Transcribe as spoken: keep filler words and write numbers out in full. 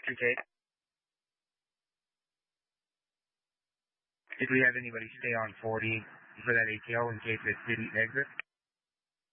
three K. Did we have anybody stay on forty for that A T O in case it didn't exit?